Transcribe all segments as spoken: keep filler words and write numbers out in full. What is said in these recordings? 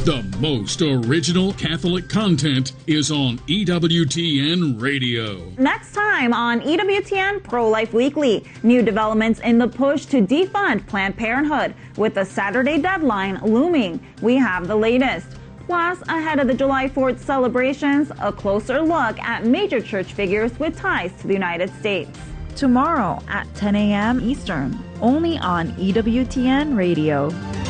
The most original Catholic content is on E W T N Radio. Next time on E W T N Pro-Life Weekly, new developments in the push to defund Planned Parenthood. With the Saturday deadline looming, we have the latest. Plus, ahead of the July fourth celebrations, a closer look at major church figures with ties to the United States. Tomorrow at ten a.m. Eastern, only on E W T N Radio.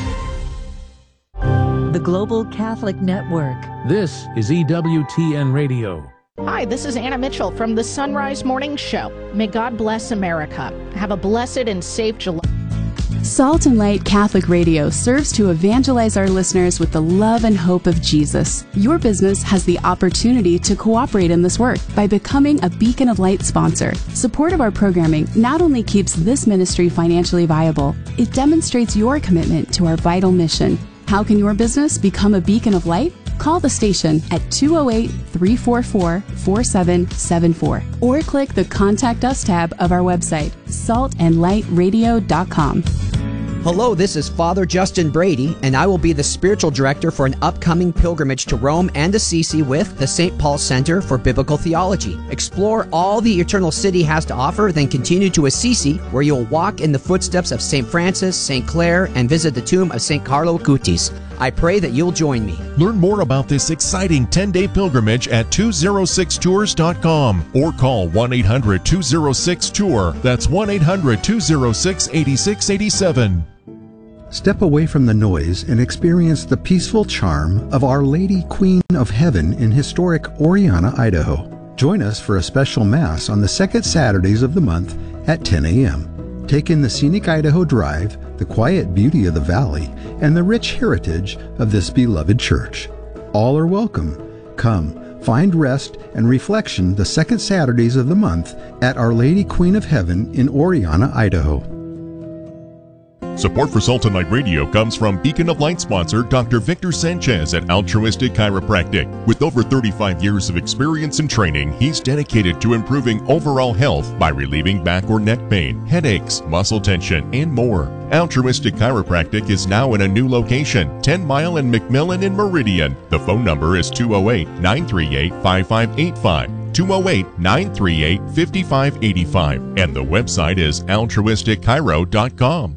The Global Catholic Network. This is E W T N Radio. Hi, this is Anna Mitchell from the Sunrise Morning Show. May God bless America. Have a blessed and safe July. Salt and Light Catholic Radio serves to evangelize our listeners with the love and hope of Jesus. Your business has the opportunity to cooperate in this work by becoming a Beacon of Light sponsor. Support of our programming not only keeps this ministry financially viable, it demonstrates your commitment to our vital mission. How can your business become a beacon of light? Call the station at two oh eight, three four four, four seven seven four or click the Contact Us tab of our website, salt and light radio dot com. Hello, this is Father Justin Brady, and I will be the spiritual director for an upcoming pilgrimage to Rome and Assisi with the Saint Paul Center for Biblical Theology. Explore all the Eternal City has to offer, then continue to Assisi, where you'll walk in the footsteps of Saint Francis, Saint Clare, and visit the tomb of Saint Carlo Acutis. I pray that you'll join me. Learn more about this exciting ten-day pilgrimage at two oh six tours dot com or call one eight hundred, two oh six, tour. That's one eight hundred, two oh six, eight six eight seven. Step away from the noise and experience the peaceful charm of Our Lady Queen of Heaven in historic Oriana, Idaho. Join us for a special Mass on the second Saturdays of the month at ten a.m. Take in the scenic Idaho Drive, the quiet beauty of the valley, and the rich heritage of this beloved church. All are welcome. Come, find rest and reflection the second Saturdays of the month at Our Lady Queen of Heaven in Oriana, Idaho. Support for Salt and Light Radio comes from Beacon of Light sponsor Doctor Victor Sanchez at Altruistic Chiropractic. With over thirty-five years of experience and training, he's dedicated to improving overall health by relieving back or neck pain, headaches, muscle tension, and more. Altruistic Chiropractic is now in a new location, ten mile and McMillan in Meridian. The phone number is two oh eight, nine three eight, five five eight five. two oh eight, nine three eight, five five eight five. And the website is altruistic chiro dot com.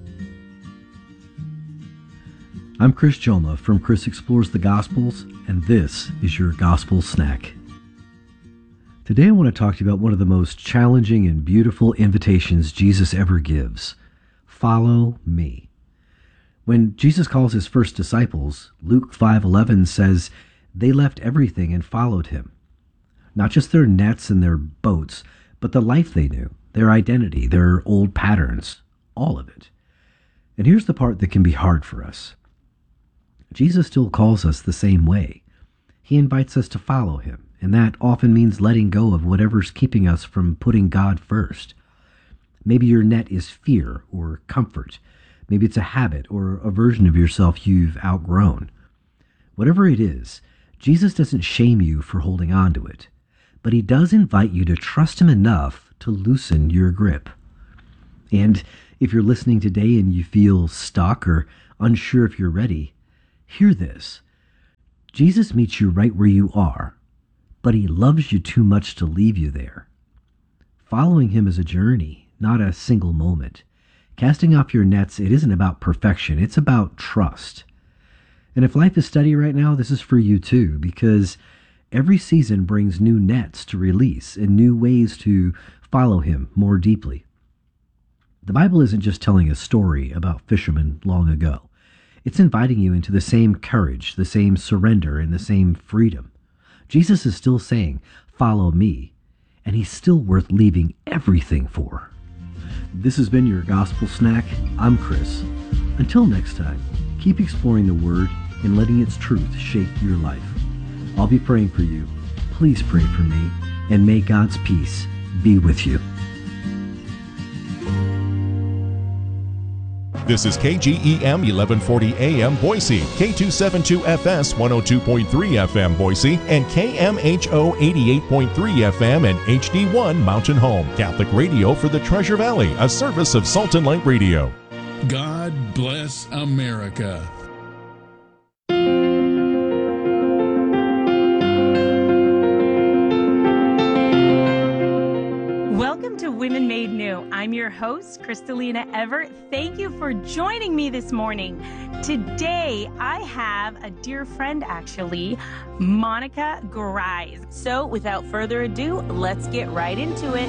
I'm Chris Joma from Chris Explores the Gospels, and this is your Gospel Snack. Today I want to talk to you about one of the most challenging and beautiful invitations Jesus ever gives. Follow me. When Jesus calls his first disciples, Luke five eleven says they left everything and followed him. Not just their nets and their boats, but the life they knew, their identity, their old patterns, all of it. And here's the part that can be hard for us. Jesus still calls us the same way. He invites us to follow him, and that often means letting go of whatever's keeping us from putting God first. Maybe your net is fear or comfort. Maybe it's a habit or a version of yourself you've outgrown. Whatever it is, Jesus doesn't shame you for holding on to it, but he does invite you to trust him enough to loosen your grip. And if you're listening today and you feel stuck or unsure if you're ready, hear this. Jesus meets you right where you are, but he loves you too much to leave you there. Following him is a journey, not a single moment. Casting off your nets, it isn't about perfection, it's about trust. And if life is steady right now, this is for you too, because every season brings new nets to release and new ways to follow him more deeply. The Bible isn't just telling a story about fishermen long ago. It's inviting you into the same courage, the same surrender, and the same freedom. Jesus is still saying, follow me, and he's still worth leaving everything for. This has been your Gospel Snack. I'm Chris. Until next time, keep exploring the Word and letting its truth shape your life. I'll be praying for you. Please pray for me, and may God's peace be with you. This is K G E M eleven forty A M Boise, K two seventy-two F S one oh two point three F M Boise, and K M H O eighty-eight point three F M and H D one Mountain Home. Catholic radio for the Treasure Valley, a service of Salt and Light Radio. God bless America. to Women Made New. I'm your host, Kristalina Everett. Thank you for joining me this morning. Today, I have a dear friend, actually, Monica Grice. So without further ado, let's get right into it.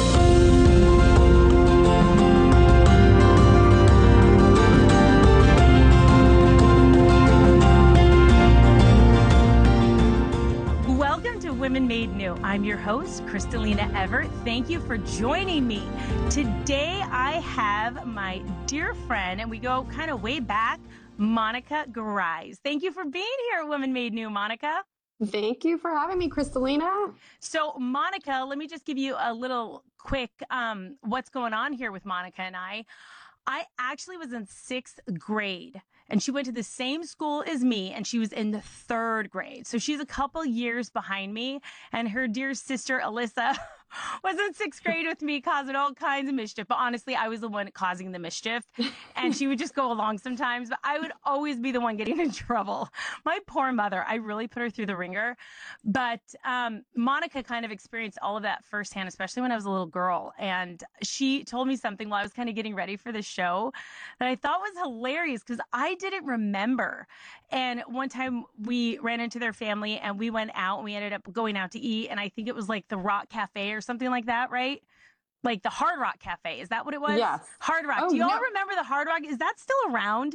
Women Made New. I'm your host, Kristalina Everett. Thank you for joining me. Today, I have my dear friend, and we go kind of way back, Monica Grice. Thank you for being here at Women Made New, Monica. Thank you for having me, Kristalina. So, Monica, let me just give you a little quick um, what's going on here with Monica and I. I actually was in sixth grade, and she went to the same school as me, and she was in the third grade. So she's a couple years behind me, and her dear sister, Alyssa, was in sixth grade with me, causing all kinds of mischief. But honestly, I was the one causing the mischief, and she would just go along sometimes, but I would always be the one getting in trouble. My poor mother, I really put her through the ringer. But um, Monica kind of experienced all of that firsthand, especially when I was a little girl. And she told me something while I was kind of getting ready for the show that I thought was hilarious because I didn't remember. And one time we ran into their family and we went out and we ended up going out to eat. And I think it was like the Rock Cafe or something like that, right? Like the Hard Rock Cafe. Is that what it was? Yes. Hard Rock. Oh, Do y'all no. remember the Hard Rock? Is that still around?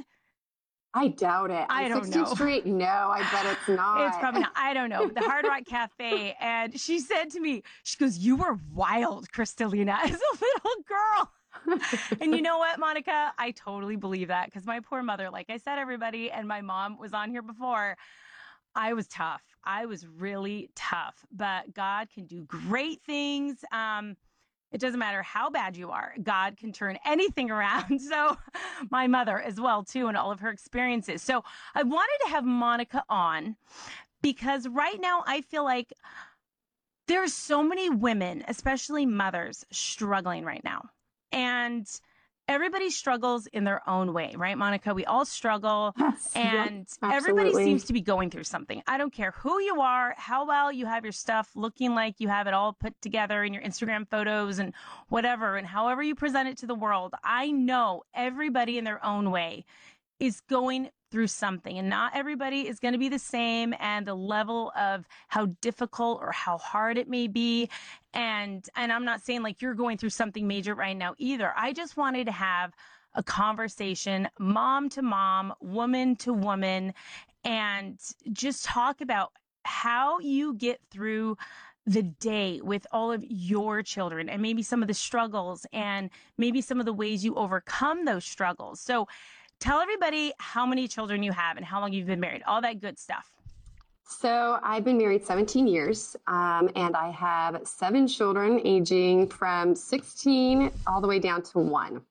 I doubt it. I On don't sixteenth know. Street? No, I bet it's not. It's probably not. I don't know. The Hard Rock Cafe. And she said to me, she goes, "You were wild, Kristalina," as a little girl. And you know what, Monica? I totally believe that because my poor mother, like I said, everybody, and my mom was on here before. I was tough. I was really tough, but God can do great things. Um, it doesn't matter how bad you are. God can turn anything around. So my mother as well, too, and all of her experiences. So I wanted to have Monica on because right now I feel like there's so many women, especially mothers, struggling right now. And everybody struggles in their own way, right, Monica? We all struggle, Yes, and yep, everybody absolutely. seems to be going through something. I don't care who you are, how well you have your stuff looking like you have it all put together in your Instagram photos and whatever, and however you present it to the world. I know everybody in their own way is going through something, and not everybody is going to be the same, and the level of how difficult or how hard it may be. And and I'm not saying like you're going through something major right now either. I just wanted to have a conversation, mom to mom, woman to woman, and just talk about how you get through the day with all of your children and maybe some of the struggles and maybe some of the ways you overcome those struggles. So tell everybody how many children you have and how long you've been married, all that good stuff. So I've been married seventeen years, um, and I have seven children aging from sixteen all the way down to one.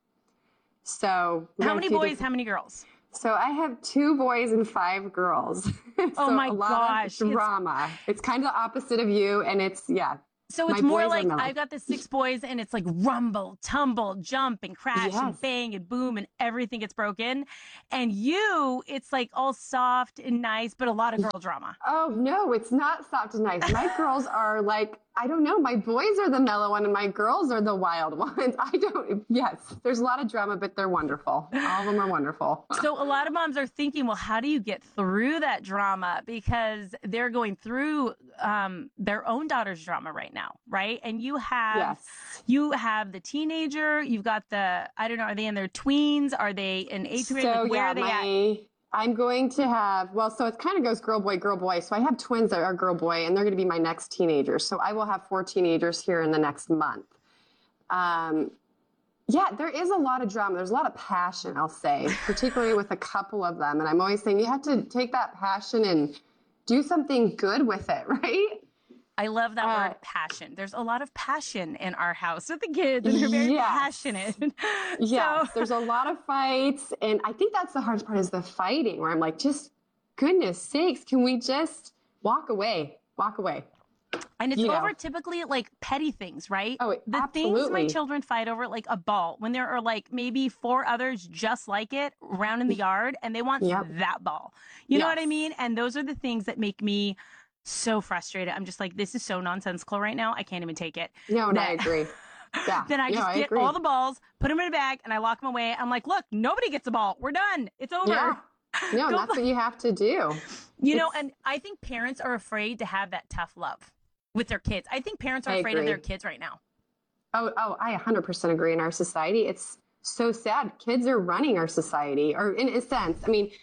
So we How got a many few boys, different- how many girls? So I have two boys and five girls. So Oh my a lot gosh, of it's- drama. It's, kind of the opposite of you, and it's, yeah. So it's My more boys are like mellow. I've got the six boys and it's like rumble, tumble, jump and crash and Yes. bang and boom and everything gets broken. And you, it's like all soft and nice, but a lot of girl drama. Oh, no, it's not soft and nice. My girls are like, I don't know, my boys are the mellow one and my girls are the wild ones. I don't, yes, there's a lot of drama, but they're wonderful. All of them are wonderful. So a lot of moms are thinking, well, how do you get through that drama? Because they're going through um, their own daughter's drama right now, right? And you have, Yes. you have the teenager, you've got the, I don't know, are they in their tweens? Are they in eighth grade? So, Like, where yeah, are they my, at? I'm going to have, well, so it kind of goes girl, boy, girl, boy. So I have twins that are girl, boy, and they're going to be my next teenagers. So I will have four teenagers here in the next month. Um, yeah, there is a lot of drama. There's a lot of passion, I'll say, particularly with a couple of them. And I'm always saying you have to take that passion and do something good with it, right? I love that Uh, word passion. There's a lot of passion in our house with the kids, and they're very Yes. passionate. Yes, So- there's a lot of fights. And I think that's the hardest part is the fighting, where I'm like, just goodness sakes, can we just walk away? Walk away. And it's You know. over typically like petty things, right? Oh, the things my absolutely. children fight over, like a ball, when there are like maybe four others just like it around in the yard, and they want Yep. that ball. You know what I Yes. mean? And those are the things that make me so frustrated. I'm just like, this is so nonsensical right now. I can't even take it. No, and I That- agree. Yeah. Then I No, just I get agree. all the balls, put them in a bag, and I lock them away. I'm like, look, nobody gets a ball. We're done. It's over. Yeah. No, Go that's play. what you have to do. You know, It's- and I think parents are afraid to have that tough love with their kids. I think parents are I afraid of their agree. kids right now. Oh, oh, I one hundred percent agree. In our society, it's so sad. Kids are running our society, or in a sense. I mean,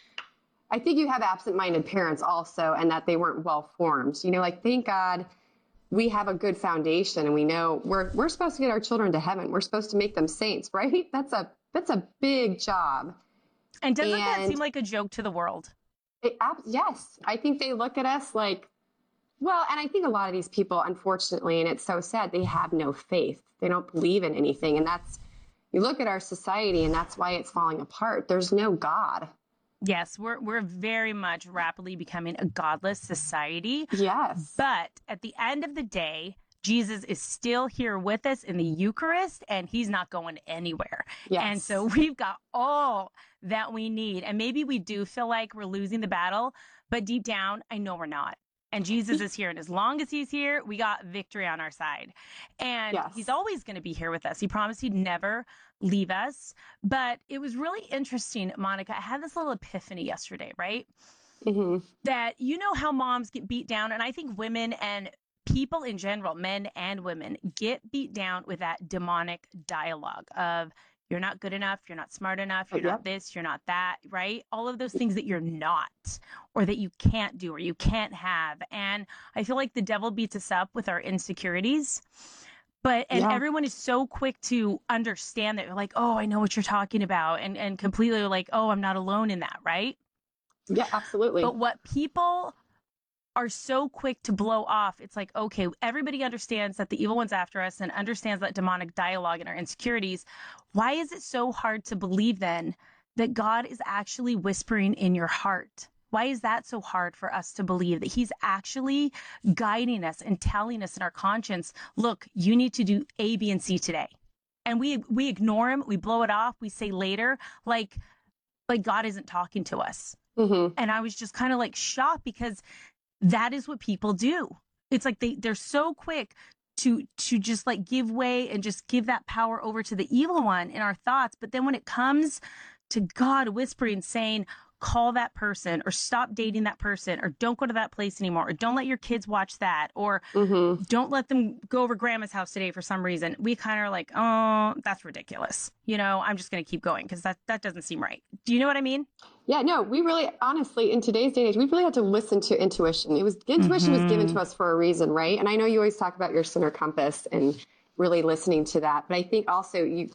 I think you have absent-minded parents also, and that they weren't well-formed. You know, like, thank God we have a good foundation, and we know we're we're supposed to get our children to heaven. We're supposed to make them saints, right? That's a that's a big job. And doesn't And- that seem like a joke to the world? It, ab- yes, I think they look at us like, well, and I think a lot of these people, unfortunately, and it's so sad, they have no faith. They don't believe in anything. And that's, you look at our society, and that's why it's falling apart. There's no God. Yes, we're we're very much rapidly becoming a godless society. Yes. But at the end of the day, Jesus is still here with us in the Eucharist, and he's not going anywhere. Yes. And so we've got all that we need. And maybe we do feel like we're losing the battle, but deep down, I know we're not. And Jesus is here. And as long as he's here, we got victory on our side. And Yes. he's always going to be here with us. He promised he'd never leave us. But it was really interesting, Monica. I had this little epiphany yesterday, right? Mm-hmm. That you know how moms get beat down. And I think women and people in general, men and women, get beat down with that demonic dialogue of, you're not good enough, you're not smart enough, you're Yep. not this, you're not that, right? All of those things that you're not, or that you can't do, or you can't have. And I feel like the devil beats us up with our insecurities. But, and Yeah. everyone is so quick to understand that. They're like, oh, I know what you're talking about. And, and completely like, oh, I'm not alone in that, right? Yeah, absolutely. But what people are so quick to blow off, it's like, okay, everybody understands that the evil one's after us and understands that demonic dialogue and our insecurities. Why is it so hard to believe then that God is actually whispering in your heart? Why is that so hard for us to believe that he's actually guiding us and telling us in our conscience, look, you need to do A, B, and C today. And we we ignore him, we blow it off, we say later, like, like God isn't talking to us. Mm-hmm. And I was just kind of like shocked, because that is what people do. It's like they, they're so quick to to just like give way and just give that power over to the evil one in our thoughts. But then when it comes to God whispering, saying, call that person, or stop dating that person, or don't go to that place anymore, or don't let your kids watch that, or Mm-hmm. don't let them go over grandma's house today for some reason, we kind of are like, oh, that's ridiculous. You know, I'm just going to keep going because that, that doesn't seem right. Do you know what I mean? Yeah, no, we really, honestly, in today's day and age, we really have to listen to intuition. It was intuition was given to us for a reason, right? And I know you always talk about your center compass and really listening to that, but I think also you,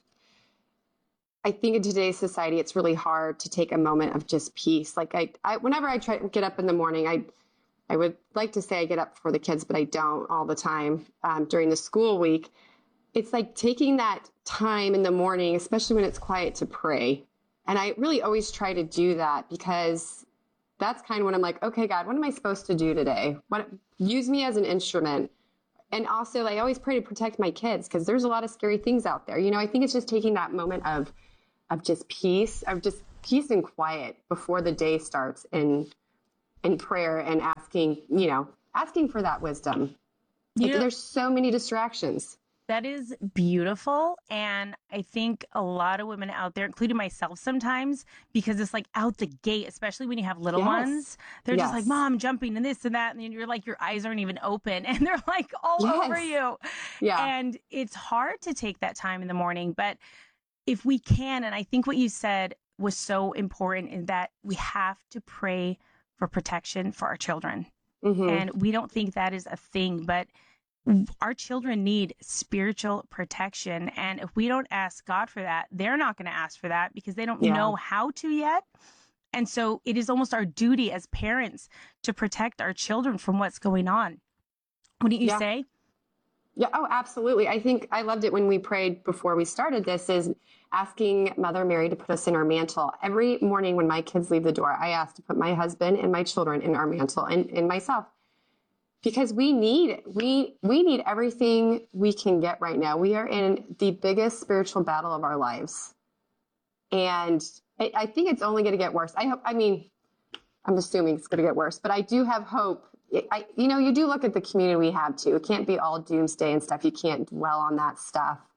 I think in today's society, it's really hard to take a moment of just peace. Like I, I whenever I try to get up in the morning, I, I would like to say I get up for the kids, but I don't all the time um, during the school week. It's like taking that time in the morning, especially when it's quiet, to pray. And I really always try to do that, because that's kind of when I'm like, okay, God, what am I supposed to do today? What, use me as an instrument. And also, I always pray to protect my kids, because there's a lot of scary things out there. You know, I think it's just taking that moment of, of just peace, of just peace and quiet before the day starts, in, in prayer, and asking, you know, asking for that wisdom. You Like, know- there's so many distractions. That is beautiful. And I think a lot of women out there, including myself sometimes, because it's like out the gate, especially when you have little Yes. ones, they're just like, Yes. Mom, jumping and this and that. And then you're like, your eyes aren't even open and they're like all Yes. over you. Yeah. And it's hard to take that time in the morning. But if we can, and I think what you said was so important, in that we have to pray for protection for our children. Mhm. And we don't think that is a thing, but our children need spiritual protection. And if we don't ask God for that, they're not going to ask for that, because they don't Yeah. know how to yet. And so it is almost our duty as parents to protect our children from what's going on. Wouldn't you Yeah. say? Yeah, oh, absolutely. I think I loved it when we prayed before we started this, is asking Mother Mary to put us in our mantle. Every morning when my kids leave the door, I ask to put my husband and my children in our mantle, and, and myself. Because we need we we need everything we can get right now. We are in the biggest spiritual battle of our lives, and I, I think it's only going to get worse. I hope. I mean, I'm assuming it's going to get worse, but I do have hope. I, you know, you do look at the community we have too. It can't be all doomsday and stuff. You can't dwell on that stuff.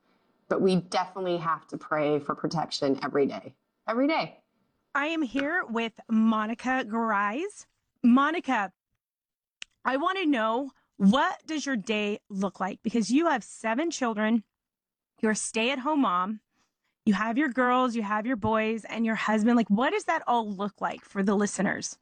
but we definitely have to pray for protection every day, every day. I am here with Monica Grice. Monica, I want to know, what does your day look like? Because you have seven children, you're a stay-at-home mom, you have your girls, you have your boys, and your husband. Like, what does that all look like for the listeners?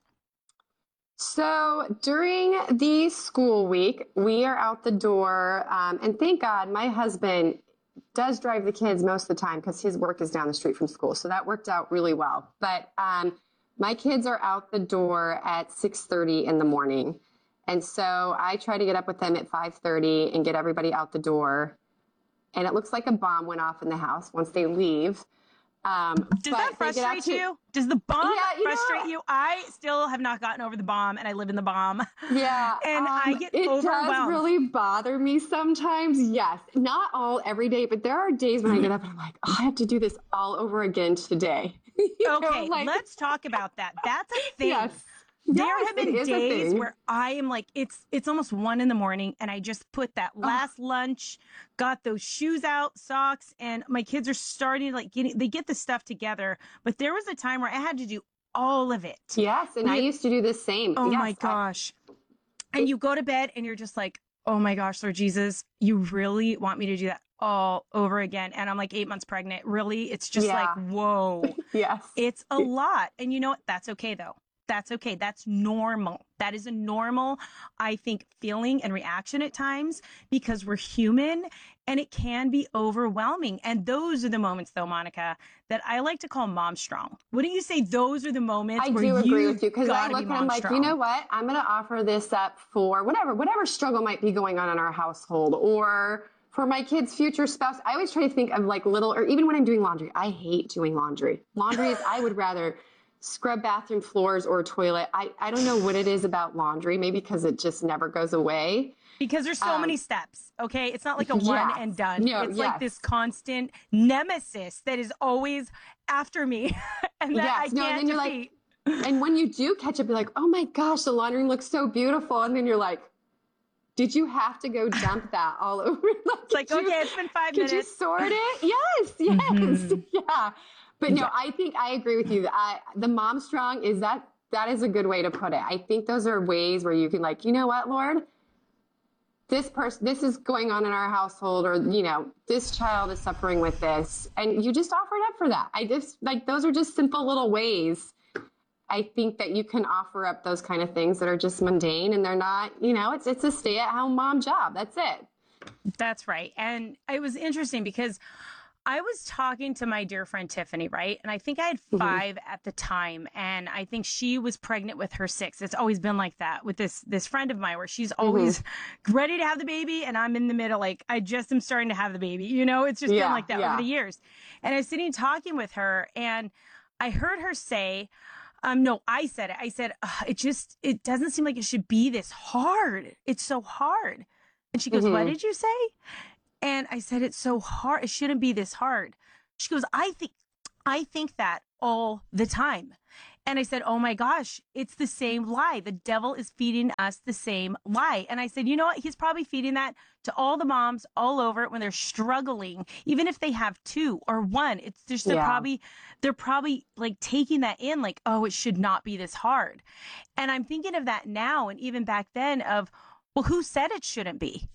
So during the school week, we are out the door, um, and thank God my husband does drive the kids most of the time because his work is down the street from school. So that worked out really well. But um, my kids are out the door at six thirty in the morning. And so I try to get up with them at five thirty and get everybody out the door. And it looks like a bomb went off in the house once they leave. Um, Does that frustrate to, you? Does the bomb yeah, you frustrate know, you? I still have not gotten over the bomb, and I live in the bomb. Yeah. and um, I get it overwhelmed. It does really bother me sometimes. Yes. Not all every day, but there are days when I get up and I'm like, oh, I have to do this all over again today. Okay, know, like, let's talk about that. That's a thing. Yes. There Yes, have been it is a days thing. where I am like, it's it's almost one in the morning, and I just put that last oh. lunch, got those shoes out, socks, and my kids are starting to like getting, they get the stuff together. But there was a time where I had to do all of it. Yes, and we I had, used to do the same. Oh yes, my gosh. I, and you go to bed and you're just like, oh my gosh, Lord Jesus, you really want me to do that all over again? And I'm like eight months pregnant. Really? It's just yeah. like, whoa. Yes. It's a lot. And you know what? That's okay though. That's okay. That's normal. That is a normal, I think, feeling and reaction at times because we're human and it can be overwhelming. And those are the moments, though, Monica, that I like to call mom strong. Wouldn't you say those are the moments I where do agree you with you because I look and I'm like, strong. you know what? I'm going to offer this up for whatever, whatever struggle might be going on in our household or for my kid's future spouse. I always try to think of like little, or even when I'm doing laundry, I hate doing laundry. Laundry is, I would rather scrub bathroom floors or a toilet. I, I don't know what it is about laundry, maybe because it just never goes away. Because there's so um, many steps, okay? It's not like a one yes. and done. No, it's yes. like this constant nemesis that is always after me and that yes. I no, can't and then defeat. You're like, and when you do catch up, you're like, oh my gosh, the laundry room looks so beautiful. And then you're like, did you have to go dump that all over? like, it's like, you, okay, it's been five could minutes. Could you sort it? Yes, yes, Mm-hmm. yeah. But no, I think I agree with you. I, the mom strong is that, that is a good way to put it. I think those are ways where you can like, you know what, Lord, this person, this is going on in our household, or, you know, this child is suffering with this. And you just offered up for that. I just like, those are just simple little ways. I think that you can offer up those kind of things that are just mundane and they're not, you know, it's, it's a stay at home mom job. That's it. That's right. And it was interesting because I was talking to my dear friend Tiffany, right? And I think I had five mm-hmm. at the time. And I think she was pregnant with her six. It's always been like that with this this friend of mine where she's always mm-hmm. ready to have the baby. And I'm in the middle, like, I just am starting to have the baby. You know, it's just yeah, been like that yeah. over the years. And I was sitting talking with her and I heard her say, um, no, I said it. I said, it just, it doesn't seem like it should be this hard. It's so hard. And she goes, mm-hmm. what did you say? And I said, it's so hard. It shouldn't be this hard. She goes, I think, I think that all the time. And I said, oh my gosh, it's the same lie. The devil is feeding us the same lie. And I said, you know what? He's probably feeding that to all the moms all over when they're struggling, even if they have two or one. It's just, they're yeah. probably, they're probably like taking that in like, oh, it should not be this hard. And I'm thinking of that now. And even back then of, well, who said it shouldn't be?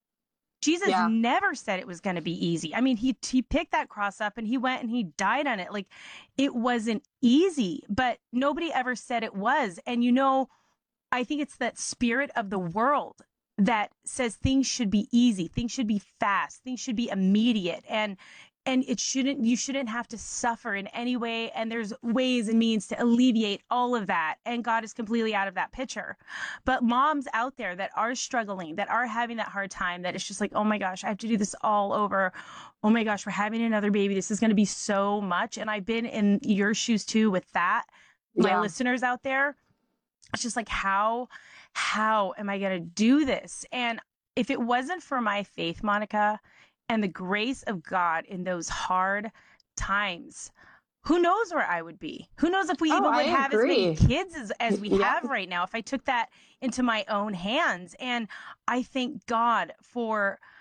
Jesus yeah. never said it was going to be easy. I mean, he he picked that cross up and he went and he died on it. Like, it wasn't easy, but nobody ever said it was. And, you know, I think it's that spirit of the world that says things should be easy. Things should be fast. Things should be immediate. And and it shouldn't, you shouldn't have to suffer in any way. And there's ways and means to alleviate all of that. And God is completely out of that picture. But moms out there that are struggling, that are having that hard time, that it's just like, oh my gosh, I have to do this all over. Oh my gosh, we're having another baby. This is going to be so much. And I've been in your shoes too with that. My yeah. listeners out there, it's just like, how, how am I going to do this? And if it wasn't for my faith, Monica, and the grace of God in those hard times, who knows where I would be? Who knows if we oh, even would I have agree. as many kids as, as we yeah. have right now if I took that into my own hands. And I thank God for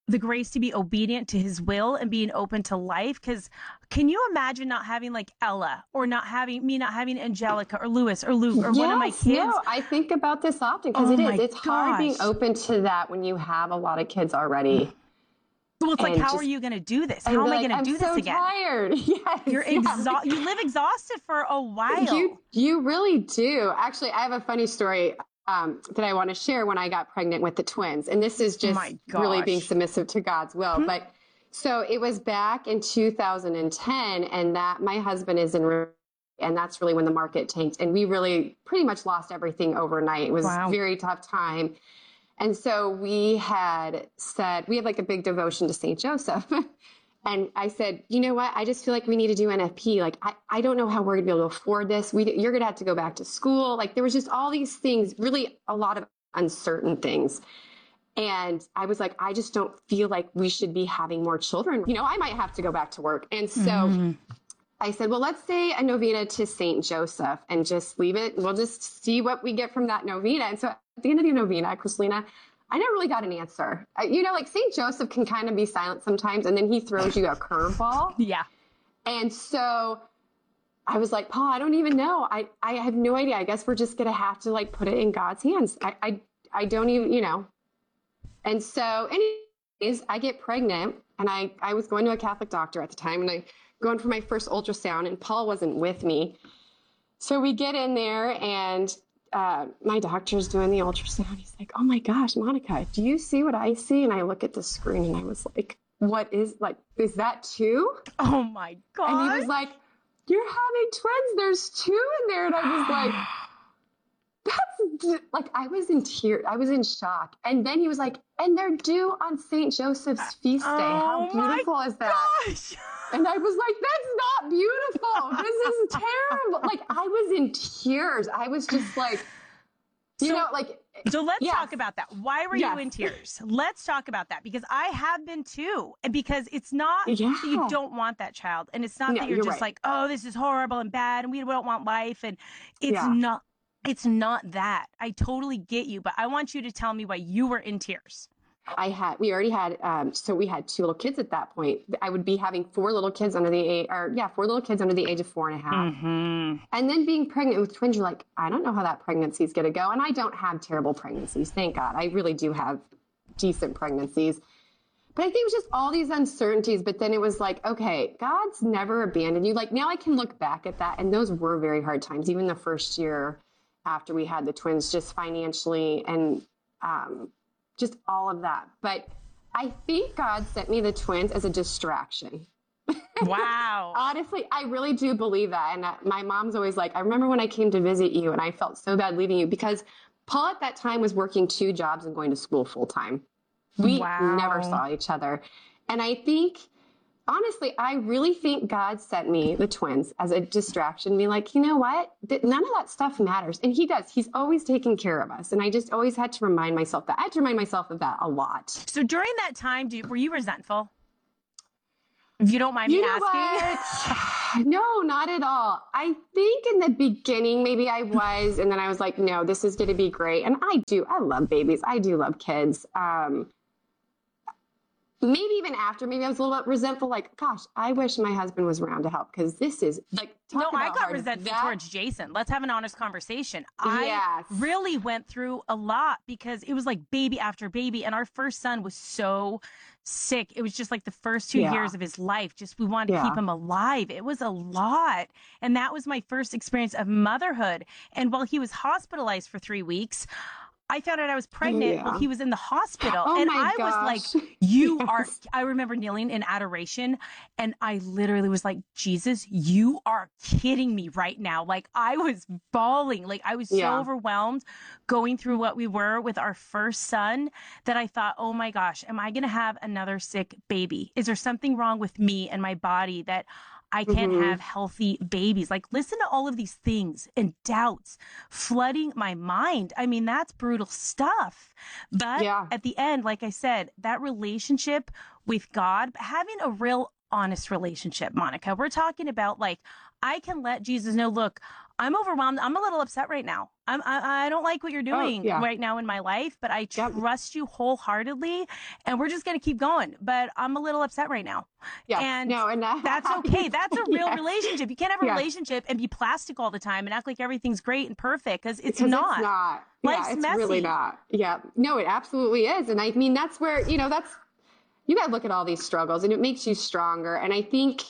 the grace to be obedient to his will and being open to life. Because can you imagine not having like Ella or not having me, not having Angelica or Lewis or Luke or yes, one of my kids? No, I think about this often because Oh it my is. It's hard being gosh. open to that when you have a lot of kids already. Well, it's like, And how just- are you going to do this? and How am be I like, going to I'm do so this again? tired. Yes, You're yeah. exhausted. You live exhausted for a while. You you really do. Actually, I have a funny story um, that I want to share when I got pregnant with the twins, and this is just My really being gosh. submissive to God's will. Hmm. But so it was back in two thousand ten, and that my husband is in, re- and that's really when the market tanked, and we really pretty much lost everything overnight. It was Wow. a very tough time. And so we had said, we had like a big devotion to Saint Joseph. And I said, you know what? I just feel like we need to do N F P. Like, I, I don't know how we're going to be able to afford this. We, you're going to have to go back to school. Like, there was just all these things, really a lot of uncertain things. And I was like, I just don't feel like we should be having more children. You know, I might have to go back to work. And so Mhm. I said, well, let's say a novena to Saint Joseph and just leave it. We'll just see what we get from that novena. And so at the end of the novena, Christelina, I never really got an answer. I, you know, like Saint Joseph can kind of be silent sometimes, and then he throws you a curveball. Yeah. And so I was like, Paul, I don't even know. I, I have no idea. I guess we're just going to have to like put it in God's hands. I, I, I don't even, you know. And so anyways, I get pregnant, and I, I was going to a Catholic doctor at the time, and I going for my first ultrasound, and Paul wasn't with me. So we get in there, and uh, my doctor's doing the ultrasound. He's like, oh my gosh, Monica, do you see what I see? And I look at the screen, and I was like, what is, like, is that two? Oh my God. And he was like, you're having twins. There's two in there. And I was like, that's, like, I was in tears. I was in shock. And then he was like, and they're due on Saint Joseph's feast day. How Oh my beautiful is that? gosh. And I was like, that's not beautiful. This is terrible. Like, I was in tears. I was just like, you So- know, like. So let's Yes. talk about that. Why were Yes. you in tears? Let's talk about that, because I have been too. And because it's not that you Yeah. don't want that child. And it's not No, that you're, you're just right. like, oh, this is horrible and bad and we don't want life. And it's Yeah. not, it's not that. I totally get you, but I want you to tell me why you were in tears. I had, we already had, um, so we had two little kids at that point. I would be having four little kids under the age, or yeah, four little kids under the age of four and a half. Mm-hmm. And then being pregnant with twins, you're like, I don't know how that pregnancy is going to go. And I don't have terrible pregnancies. Thank God. I really do have decent pregnancies. But I think it was just all these uncertainties. But then it was like, okay, God's never abandoned you. Like, now I can look back at that. And those were very hard times, even the first year after we had the twins, just financially and, um, just all of that. But I think God sent me the twins as a distraction. Wow. Honestly, I really do believe that. And uh, my mom's always like, I remember when I came to visit you and I felt so bad leaving you, because Paul at that time was working two jobs and going to school full time. We Wow. never saw each other. And I think, honestly, I really think God sent me the twins as a distraction, be like, you know what? Th- None of that stuff matters. And he does. He's always taking care of us. And I just always had to remind myself that. I had to remind myself of that a lot. So during that time, do you, were you resentful? If you don't mind You me know asking. what? No, not at all. I think in the beginning, maybe I was, and then I was like, no, this is going to be great. And I do, I love babies. I do love kids. Um, maybe even after, maybe I was a little bit resentful, like, gosh, I wish my husband was around to help, because this is like, No, talk I about got hard. resentful That- towards Jason. Let's have an honest conversation. I Yes. really went through a lot because it was like baby after baby. And our first son was so sick. It was just like the first two Yeah. years of his life. Just we wanted to Yeah. keep him alive. It was a lot. And that was my first experience of motherhood. And while he was hospitalized for three weeks, I found out I was pregnant Yeah. while he was in the hospital. Oh and my I was gosh. like, you Yes. are, I remember kneeling in adoration, and I literally was like, Jesus, you are kidding me right now. Like, I was bawling. Like, I was so Yeah. overwhelmed going through what we were with our first son that I thought, oh my gosh, am I going to have another sick baby? Is there something wrong with me and my body that I can't Mhm. have healthy babies? Like, listen to all of these things and doubts flooding my mind. I mean, that's brutal stuff. But Yeah. at the end, like I said, that relationship with God, having a real honest relationship, Monica, we're talking about like, I can let Jesus know, look, I'm overwhelmed. I'm a little upset right now. I'm, I, I don't like what you're doing oh, yeah. right now in my life, but I trust yep. you wholeheartedly, and we're just going to keep going. But I'm a little upset right now. Yeah, and, no, and that, that's okay. That's a real yeah. relationship. You can't have a yeah. relationship and be plastic all the time and act like everything's great and perfect, because it's because not. It's not. Life's yeah, it's messy. really not. Yeah, no, it absolutely is. And I mean, that's where, you know, that's, you got to look at all these struggles, and it makes you stronger. And I think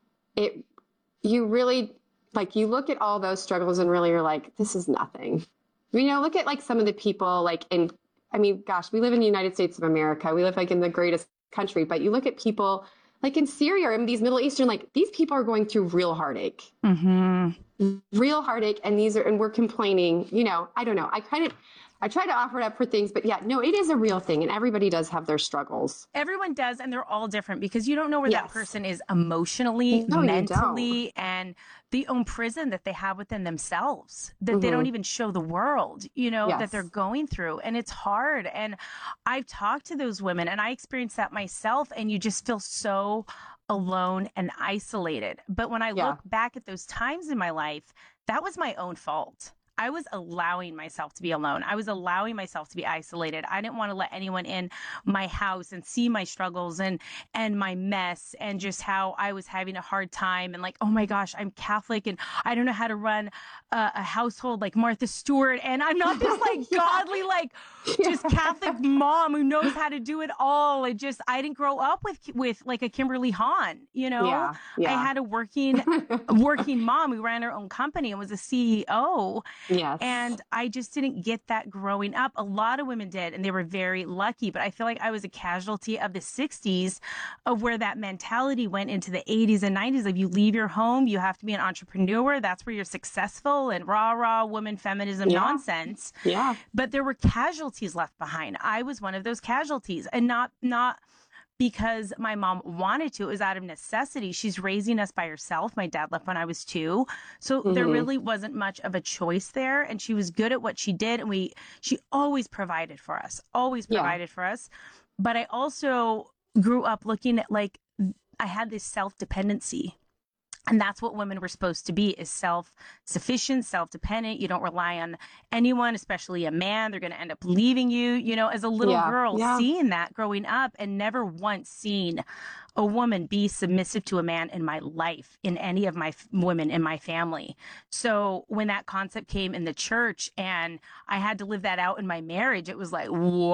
it, you really, like, you look at all those struggles and really you're like, this is nothing. You know, look at like some of the people like in, I mean, gosh, we live in the United States of America. We live like in the greatest country, but you look at people like in Syria or in these Middle Eastern, like these people are going through real heartache, mm-hmm. real heartache. And these are, and we're complaining, you know, I don't know. I kind of, I try to offer it up for things, but yeah, no, it is a real thing. And everybody does have their struggles. Everyone does. And they're all different, because you don't know where yes. that person is emotionally, no, mentally, and the own prison that they have within themselves that mm-hmm. they don't even show the world, you know, yes. that they're going through. And it's hard. And I've talked to those women, and I experienced that myself, and you just feel so alone and isolated. But when I yeah. look back at those times in my life, that was my own fault. I was allowing myself to be alone. I was allowing myself to be isolated. I didn't want to let anyone in my house and see my struggles and and my mess, and just how I was having a hard time, and like, oh my gosh, I'm Catholic and I don't know how to run a, a household like Martha Stewart, and I'm not this like yeah. godly, like just Catholic mom who knows how to do it all. It just, I didn't grow up with with like a Kimberly Hahn, you know. Yeah, yeah. I had a working working mom who ran her own company and was a C E O. Yes. And I just didn't get that growing up. A lot of women did, and they were very lucky. But I feel like I was a casualty of the sixties, of where that mentality went into the eighties and nineties. Like, you leave your home, you have to be an entrepreneur. That's where you're successful, and rah, rah, woman feminism yeah. nonsense. Yeah. But there were casualties left behind. I was one of those casualties, and not, not, because my mom wanted to. It was out of necessity. She's raising us by herself. My dad left when I was two. So mm-hmm. there really wasn't much of a choice there. And she was good at what she did. And we, she always provided for us, always provided yeah. for us. But I also grew up looking at, like, I had this self-dependency. And that's what women were supposed to be, is self-sufficient, self-dependent. You don't rely on anyone, especially a man. They're going to end up leaving you. You know, as a little yeah, girl, yeah. seeing that growing up, and never once seen a woman be submissive to a man in my life, in any of my f- women in my family. So when that concept came in the church and I had to live that out in my marriage, it was like,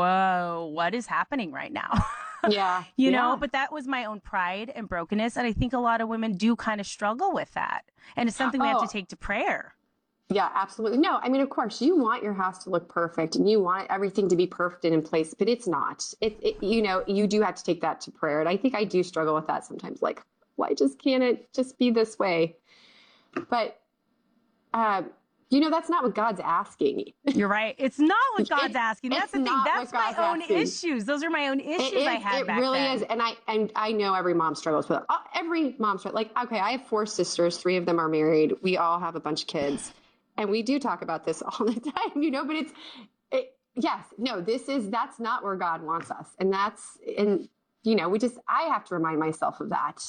whoa, what is happening right now? Yeah. you yeah. know, but that was my own pride and brokenness. And I think a lot of women do kind of struggle with that. And it's something we oh. have to take to prayer. Yeah, absolutely. No, I mean, of course, you want your house to look perfect, and you want everything to be perfect and in place, but it's not. It, it, you know, you do have to take that to prayer. And I think I do struggle with that sometimes. Like, why just can't it just be this way? But, uh, you know, that's not what God's asking. You're right. It's not what God's it, asking. That's the thing. That's my own asking. issues. Those are my own issues it, it, I had it back really then. is. And I and I know every mom struggles with it. Every mom struggles. Like, okay, I have four sisters. Three of them are married. We all have a bunch of kids. And we do talk about this all the time, you know, but it's, it, yes, no, this is, that's not where God wants us. And that's, and, you know, we just, I have to remind myself of that,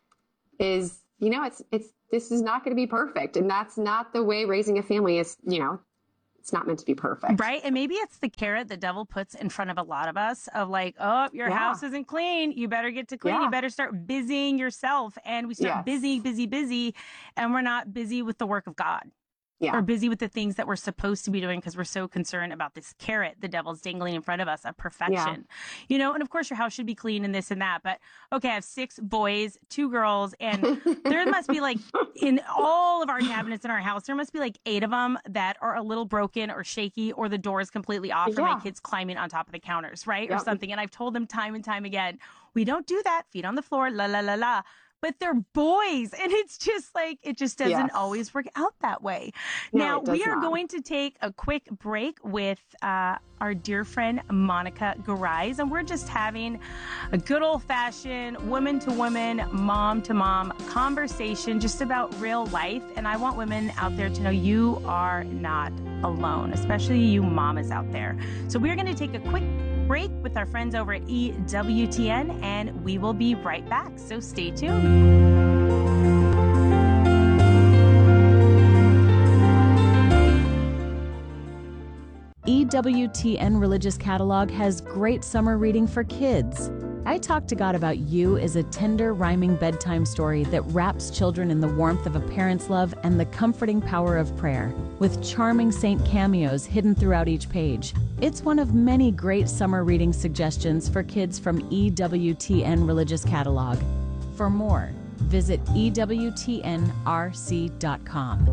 is, you know, it's, it's, this is not going to be perfect. And that's not the way raising a family is, you know, it's not meant to be perfect. Right. And maybe it's the carrot the devil puts in front of a lot of us of like, oh, your yeah. house isn't clean. You better get to clean. Yeah. You better start busying yourself. And we start yes. busy, busy, busy. And we're not busy with the work of God. Yeah. Or busy with the things that we're supposed to be doing, because we're so concerned about this carrot the devil's dangling in front of us of perfection. Yeah. You know, and of course your house should be clean and this and that. But okay, I have six boys, two girls, and there must be like in all of our cabinets in our house, there must be like eight of them that are a little broken or shaky, or the door is completely off, yeah. or my kids climbing on top of the counters, right? Yep. Or something. And I've told them time and time again, we don't do that. Feet on the floor, la, la, la, la. But they're boys, and it's just like, it just doesn't yes. always work out that way. No, now, we are not. going to take a quick break with uh, our dear friend, Monica Garais, and we're just having a good old-fashioned woman-to-woman, mom-to-mom conversation just about real life. And I want women out there to know you are not alone, especially you mamas out there. So we're going to take a quick break with our friends over at E W T N, and we will be right back. So stay tuned. E W T N Religious Catalog has great summer reading for kids. I Talk to God About You is a tender, rhyming bedtime story that wraps children in the warmth of a parent's love and the comforting power of prayer, with charming saint cameos hidden throughout each page. It's one of many great summer reading suggestions for kids from E W T N Religious Catalog. For more, visit E W T N R C dot com.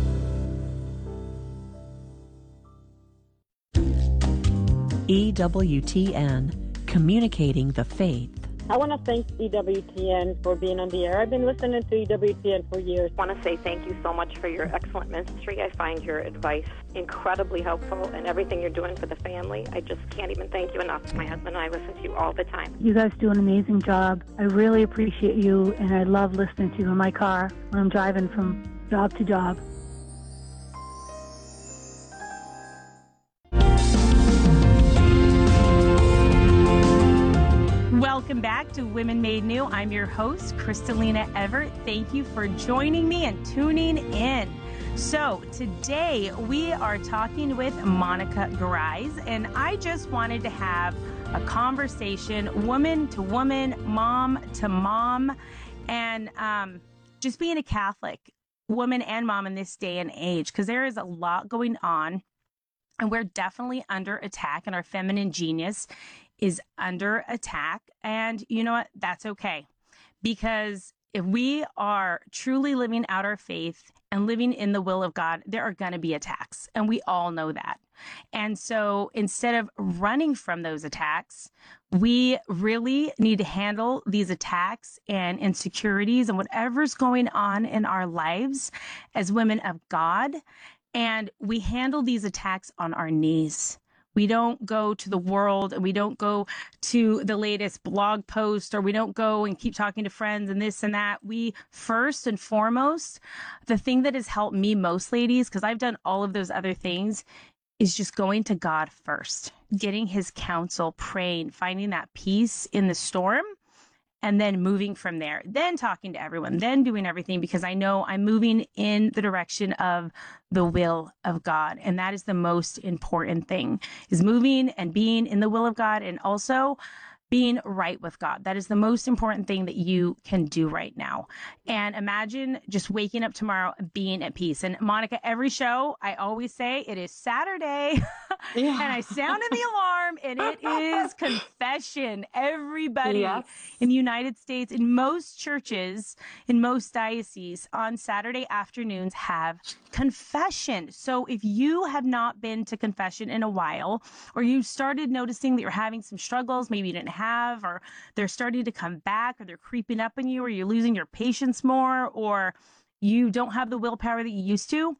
E W T N, communicating the faith. I want to thank E W T N for being on the air. I've been listening to E W T N for years. I want to say thank you so much for your excellent ministry. I find your advice incredibly helpful, and everything you're doing for the family. I just can't even thank you enough. My husband and I listen to you all the time. You guys do an amazing job. I really appreciate you, and I love listening to you in my car when I'm driving from job to job. Welcome back to Women Made New. I'm your host, Kristalina Everett. Thank you for joining me and tuning in. So today we are talking with Monica Grice, and I just wanted to have a conversation, woman to woman, mom to mom, and um, just being a Catholic woman and mom in this day and age, because there is a lot going on, and we're definitely under attack, and our feminine genius is under attack. And you know what? That's okay. Because if we are truly living out our faith and living in the will of God, there are going to be attacks. And we all know that. And so instead of running from those attacks, we really need to handle these attacks and insecurities and whatever's going on in our lives as women of God. And we handle these attacks on our knees. We don't go to the world and we don't go to the latest blog post, or we don't go and keep talking to friends and this and that. We first and foremost, the thing that has helped me most, ladies, because I've done all of those other things, is just going to God first, getting his counsel, praying, finding that peace in the storm, and then moving from there, then talking to everyone, then doing everything, because I know I'm moving in the direction of the will of God. And that is the most important thing, is moving and being in the will of God, and also being right with God. That is the most important thing that you can do right now. And imagine just waking up tomorrow being at peace. And Monica, every show, I always say it is Saturday yeah. and I sounded the alarm, and it is confession. Everybody yes. in the United States, in most churches, in most dioceses, on Saturday afternoons have confession. So if you have not been to confession in a while, or you started noticing that you're having some struggles, maybe you didn't have, or they're starting to come back, or they're creeping up on you, or you're losing your patience more, or you don't have the willpower that you used to,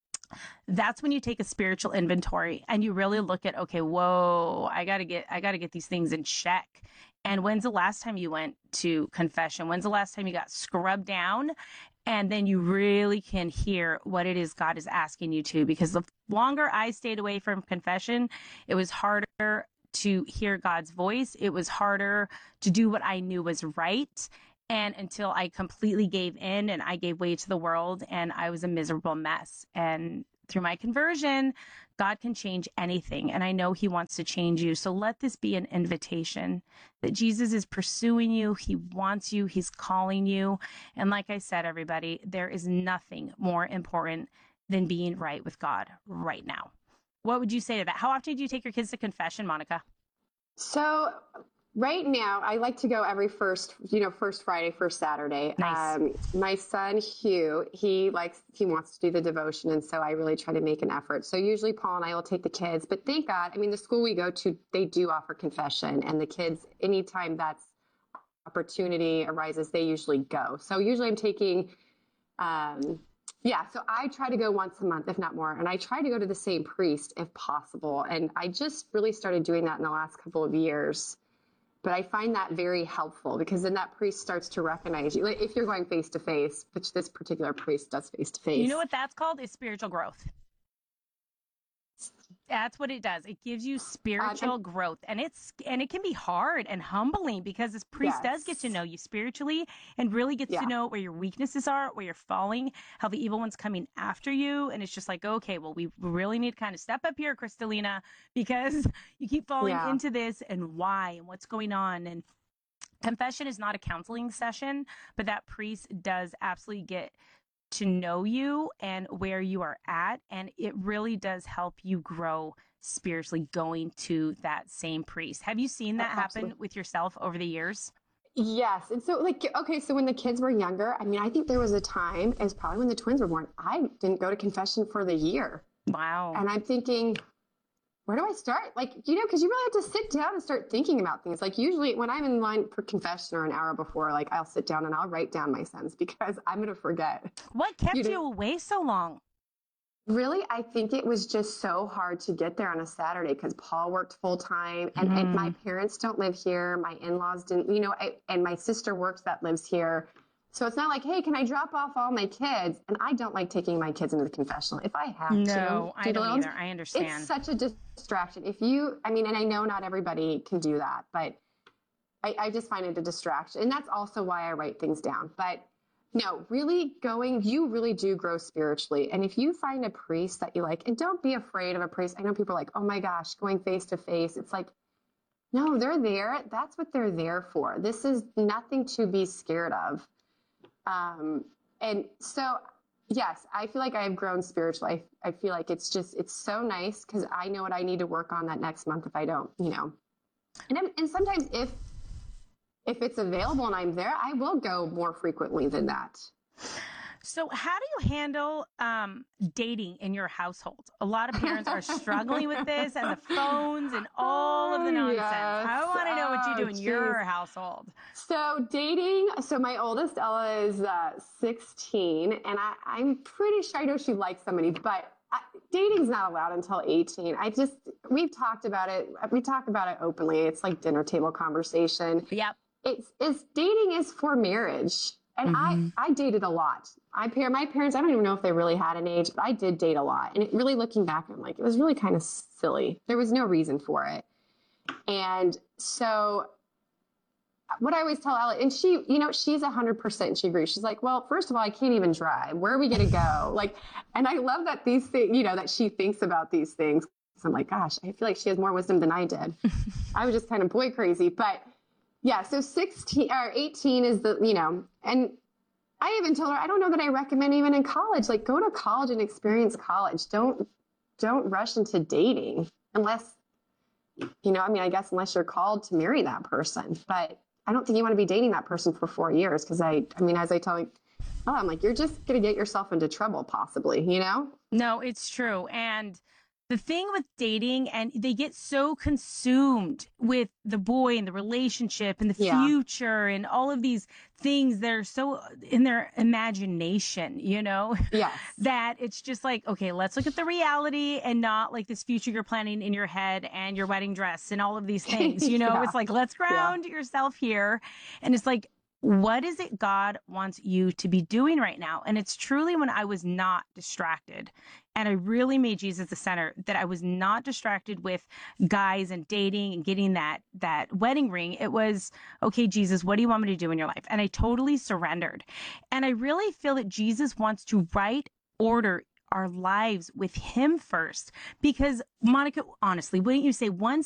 that's when you take a spiritual inventory and you really look at, okay, whoa, I gotta get, I gotta get these things in check. And when's the last time you went to confession? When's the last time you got scrubbed down? And then you really can hear what it is God is asking you to, because the longer I stayed away from confession, it was harder to hear God's voice. It was harder to do what I knew was right. And until I completely gave in and I gave way to the world, and I was a miserable mess. And through my conversion, God can change anything. And I know he wants to change you. So let this be an invitation that Jesus is pursuing you. He wants you. He's calling you. And like I said, everybody, there is nothing more important than being right with God right now. What would you say to that? How often do you take your kids to confession, Monica? So right now, I like to go every first, you know, first Friday, first Saturday. Nice. Um, my son, Hugh, he likes, he wants to do the devotion. And so I really try to make an effort. So usually Paul and I will take the kids, but thank God, I mean, the school we go to, they do offer confession, and the kids, anytime that's opportunity arises, they usually go. So usually I'm taking, um, yeah, so I try to go once a month, if not more. And I try to go to the same priest if possible. And I just really started doing that in the last couple of years. But I find that very helpful, because then that priest starts to recognize you. Like if you're going face to face, which this particular priest does face to face. You know what that's called? Is spiritual growth. That's what it does. It gives you spiritual Um, and- growth, and it's and it can be hard and humbling because this priest does get to Yes. know you spiritually and really gets Yeah. to know where your weaknesses are, where you're falling, how the evil one's coming after you, and it's just like, okay, well, we really need to kind of step up here, Kristalina, because you keep falling Yeah. into this, and why, and what's going on, and confession is not a counseling session, but that priest does absolutely get to know you and where you are at. And it really does help you grow spiritually going to that same priest. Have you seen that Oh, happen absolutely. with yourself over the years? Yes. And so, like, okay, so when the kids were younger, I mean, I think there was a time, it was probably when the twins were born, I didn't go to confession for the year. Wow. And I'm thinking, where do I start? Like, you know, because you really have to sit down and start thinking about things. Like, usually when I'm in line for confession or an hour before, like, I'll sit down and I'll write down my sins because I'm going to forget. What kept You you, know- away so long? Really, I think it was just so hard to get there on a Saturday because Paul worked full time and, and my parents don't live here. My in-laws didn't, you know, I, and my sister works that lives here. So it's not like, hey, can I drop off all my kids? And I don't like taking my kids into the confessional. If I have to. No, I do the don't little- either. I understand. It's such a distraction. If you, I mean, and I know not everybody can do that, but I, I just find it a distraction. And that's also why I write things down. But no, really going, you really do grow spiritually. And if you find a priest that you like, and don't be afraid of a priest. I know people are like, oh my gosh, going face to face. It's like, no, they're there. That's what they're there for. This is nothing to be scared of. Um, and so, yes, I feel like I've grown spiritually. I, I feel like it's just, it's so nice because I know what I need to work on that next month if I don't, you know. And, I'm- and sometimes if, if it's available and I'm there, I will go more frequently than that. So how do you handle um, dating in your household? A lot of parents are struggling with this and the phones and all of the nonsense. Yes. I want to know what you do Oh, in your geez. household. So dating, so my oldest Ella is uh, sixteen, and I, I'm pretty sure I know she likes somebody, but I, dating's not allowed until eighteen. I just, we've talked about it. We talk about it openly. It's like dinner table conversation. Yep. It's, it's dating is for marriage. And Mm-hmm. I, I dated a lot. I pair my parents, I don't even know if they really had an age, but I did date a lot. And it really looking back, I'm like, it was really kind of silly. There was no reason for it. And so what I always tell Ella, and she, you know, she's a hundred percent, she agrees. She's like, well, first of all, I can't even drive. Where are we going to go? Like, and I love that these things, you know, that she thinks about these things. So I'm like, gosh, I feel like she has more wisdom than I did. I was just kind of boy crazy, but yeah. So sixteen or eighteen is the, you know, and I even told her, I don't know that I recommend even in college, like go to college and experience college. Don't, don't rush into dating unless, you know, I mean, I guess unless you're called to marry that person, but I don't think you want to be dating that person for four years. Cause I, I mean, as I tell you, oh, I'm like, you're just going to get yourself into trouble possibly, you know? No, it's true. And the thing with dating, and they get so consumed with the boy and the relationship and the Yeah. future and all of these things that are so in their imagination, you know, Yes. that it's just like, okay, let's look at the reality and not like this future you're planning in your head and your wedding dress and all of these things, you know, Yeah. it's like, let's ground yourself here. And it's like, what is it God wants you to be doing right now? And it's truly when I was not distracted and I really made Jesus the center, that I was not distracted with guys and dating and getting that, that wedding ring. It was, okay, Jesus, what do you want me to do in your life? And I totally surrendered. And I really feel that Jesus wants to right order our lives with him first, because Monica, honestly, wouldn't you say one